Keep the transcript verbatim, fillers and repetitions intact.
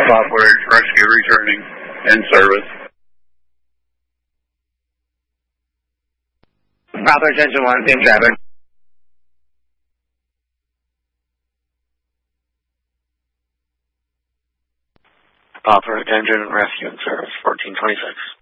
Software Rescue returning in service. Papa attention one, same traffic. Papa engine rescue in service, fourteen twenty-six.